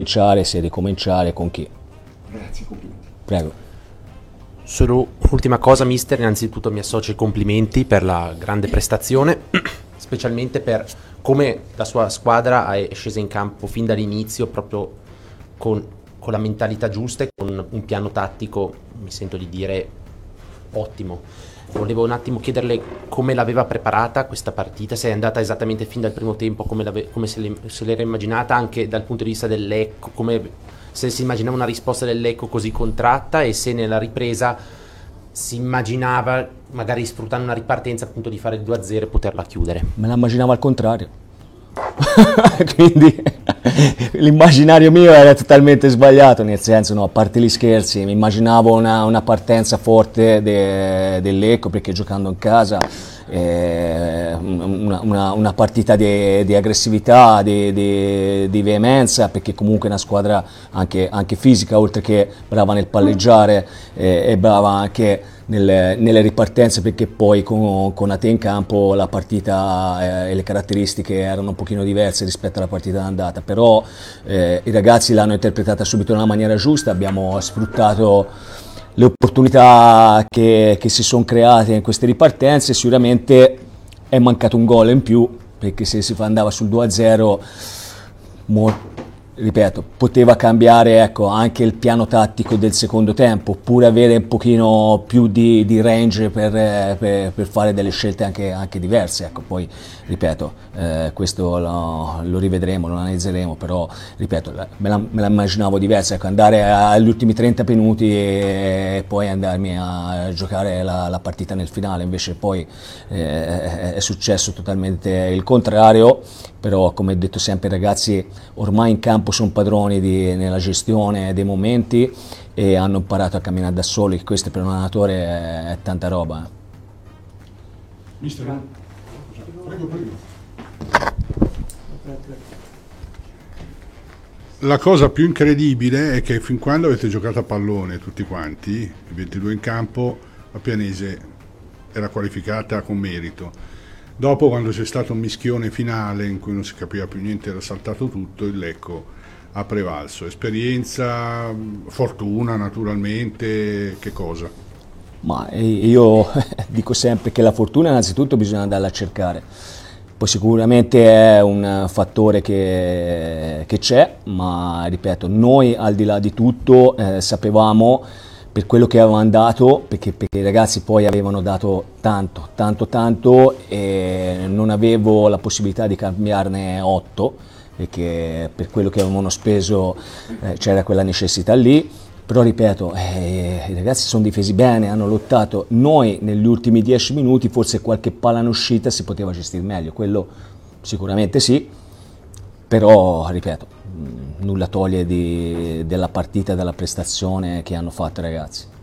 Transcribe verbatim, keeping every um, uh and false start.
ricominciare, se ricominciare con chi. Grazie, complimenti. Prego. Solo ultima cosa, mister, innanzitutto mi associo ai complimenti per la grande prestazione, specialmente per come la sua squadra è scesa in campo fin dall'inizio, proprio con, con la mentalità giusta e con un piano tattico, mi sento di dire, ottimo. Volevo un attimo chiederle come l'aveva preparata questa partita, se è andata esattamente fin dal primo tempo come, come se, le, se l'era immaginata, anche dal punto di vista del Lecco, come se si immaginava una risposta del Lecco così contratta, e se nella ripresa si immaginava, magari sfruttando una ripartenza, appunto di fare il due a zero e poterla chiudere. Me la immaginavo al contrario. Quindi l'immaginario mio era totalmente sbagliato, nel senso, no, a parte gli scherzi, mi immaginavo una, una partenza forte de, del Lecco, perché giocando in casa eh, una, una, una partita di, di aggressività, di, di, di veemenza, perché comunque è una squadra anche, anche fisica, oltre che brava nel palleggiare, eh, è brava anche nelle, nelle ripartenze, perché poi con, con Ate in campo la partita eh, e le caratteristiche erano un pochino diverse rispetto alla partita d'andata, però eh, i ragazzi l'hanno interpretata subito nella maniera giusta, abbiamo sfruttato le opportunità che, che si sono create in queste ripartenze. Sicuramente è mancato un gol in più, perché se si andava sul due a zero, mo, ripeto, poteva cambiare, ecco, anche il piano tattico del secondo tempo, oppure avere un pochino più di, di range per, per, per fare delle scelte anche, anche diverse. Ecco, poi ripeto, eh, questo lo, lo rivedremo, lo analizzeremo, però ripeto, me la, me la immaginavo diversa, ecco, andare agli ultimi trenta minuti e poi andarmi a giocare la, la partita nel finale. Invece poi eh, è successo totalmente il contrario. Però, come ho detto sempre, i ragazzi ormai in campo sono padroni di, nella gestione dei momenti e hanno imparato a camminare da soli. Questo per un allenatore è, è tanta roba. Mister, prego, prego. La cosa più incredibile è che fin quando avete giocato a pallone tutti quanti, i ventidue in campo, la Pianese era qualificata con merito. Dopo, quando c'è stato un mischione finale in cui non si capiva più niente, era saltato tutto, il Lecco ha prevalso. Esperienza, fortuna naturalmente, che cosa? Ma io dico sempre che la fortuna innanzitutto bisogna andarla a cercare, poi sicuramente è un fattore che, che c'è, ma ripeto, noi al di là di tutto eh, sapevamo, per quello che avevano dato, perché, perché i ragazzi poi avevano dato tanto, tanto, tanto, e non avevo la possibilità di cambiarne otto, perché per quello che avevano speso eh, c'era quella necessità lì. Però ripeto, eh, i ragazzi sono difesi bene, hanno lottato. Noi negli ultimi dieci minuti forse qualche palla in uscita si poteva gestire meglio, quello sicuramente sì, però ripeto, nulla toglie di, della partita e della prestazione che hanno fatto i ragazzi.